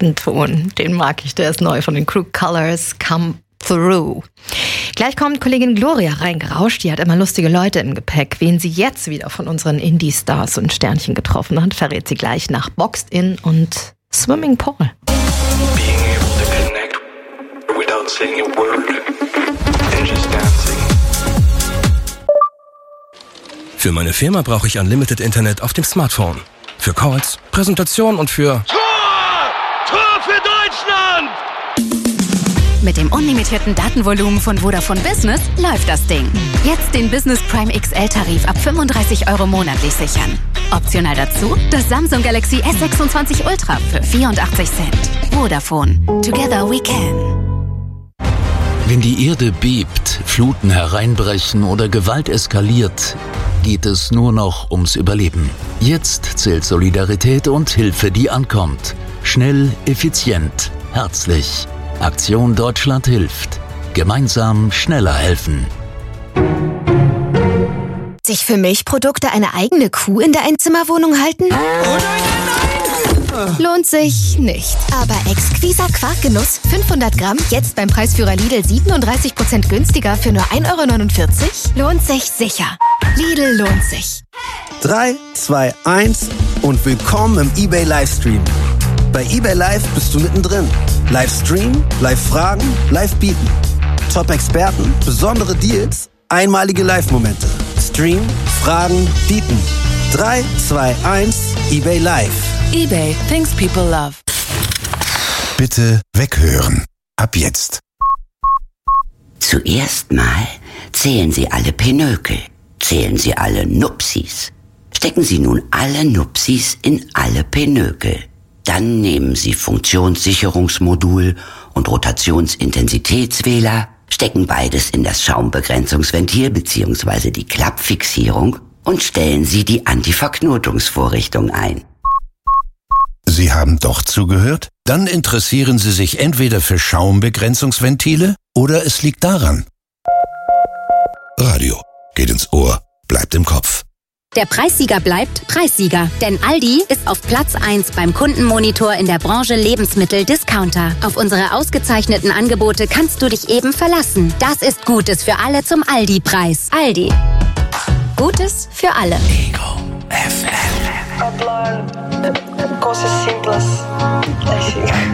zweiten Ton. Den mag ich, der ist neu von den Crew Colors, Come Through. Gleich kommt Kollegin Gloria reingerauscht, die hat immer lustige Leute im Gepäck. Wen sie jetzt wieder von unseren Indie-Stars und Sternchen getroffen hat, verrät sie gleich nach Boxed In und Swimming Pool. Being able to connect without saying a word and just dancing. Für meine Firma brauche ich Unlimited Internet auf dem Smartphone. Für Calls, Präsentationen und für... Tor für Deutschland! Mit dem unlimitierten Datenvolumen von Vodafone Business läuft das Ding. Jetzt den Business Prime XL-Tarif ab 35 € monatlich sichern. Optional dazu das Samsung Galaxy S26 Ultra für 84 Cent. Vodafone. Together we can. Wenn die Erde bebt, Fluten hereinbrechen oder Gewalt eskaliert, geht es nur noch ums Überleben. Jetzt zählt Solidarität und Hilfe, die ankommt. Schnell, effizient, herzlich. Aktion Deutschland hilft. Gemeinsam schneller helfen. Sich für Milchprodukte eine eigene Kuh in der Einzimmerwohnung halten? Lohnt sich nicht. Aber exquiser Quarkgenuss, 500 Gramm, jetzt beim Preisführer Lidl 37% günstiger für nur 1,49 €? Lohnt sich sicher. Lidl lohnt sich. 3, 2, 1 und willkommen im eBay Livestream. Bei eBay Live bist du mittendrin. Livestream, Live-Fragen, Live-Bieten. Top-Experten, besondere Deals, einmalige Live-Momente. Stream, Fragen, Bieten. 3, 2, 1, eBay Live. eBay, things people love. Bitte weghören. Ab jetzt. Zuerst mal zählen Sie alle Pinökel. Zählen Sie alle Nupsis. Stecken Sie nun alle Nupsis in alle Pinökel. Dann nehmen Sie Funktionssicherungsmodul und Rotationsintensitätswähler, stecken beides in das Schaumbegrenzungsventil bzw. die Klappfixierung und stellen Sie die Antiverknotungsvorrichtung ein. Sie haben doch zugehört? Dann interessieren Sie sich entweder für Schaumbegrenzungsventile oder es liegt daran. Radio geht ins Ohr, bleibt im Kopf. Der Preissieger bleibt Preissieger, denn Aldi ist auf Platz 1 beim Kundenmonitor in der Branche Lebensmittel-Discounter. Auf unsere ausgezeichneten Angebote kannst du dich eben verlassen. Das ist Gutes für alle zum Aldi-Preis. Aldi. Gutes für alle. Ego FM. I've learned cosas simples.